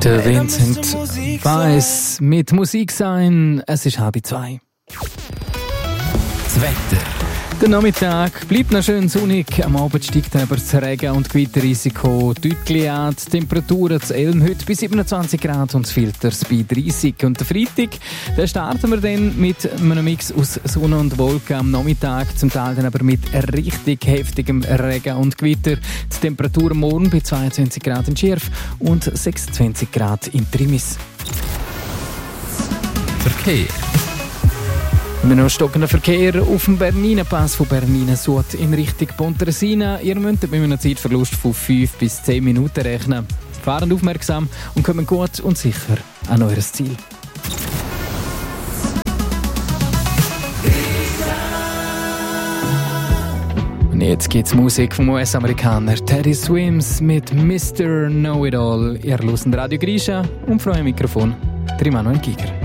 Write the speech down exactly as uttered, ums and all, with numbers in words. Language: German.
Der Vincent Weiss mit Musik sein. Es ist halb zwei. Das Wetter. Der Nachmittag bleibt noch schön sonnig. Am Abend steigt dann aber das Regen- und Gewitterrisiko deutlich an. Die Temperaturen zu Elm heute bei siebenundzwanzig Grad und das Filters bei dreißig. Und der Freitag, da starten wir dann mit einem Mix aus Sonne und Wolken am Nachmittag. Zum Teil dann aber mit richtig heftigem Regen und Gewitter. Die Temperatur morgen bei zweiundzwanzig Grad in Schirf und sechsundzwanzig Grad in Trimis. Verkehr. Wir haben noch stockenden Verkehr auf dem Bernina-Pass von Bernina-Sud in Richtung Pontresina. Ihr müsst mit einem Zeitverlust von fünf bis zehn Minuten rechnen. Fahren aufmerksam und kommen gut und sicher an euer Ziel. Und jetzt gibt's Musik vom U S-Amerikaner Teddy Swims mit Mister Know-It-All. Ihr hört Radio Grisha und vor eurem Mikrofon der Manuel Giger.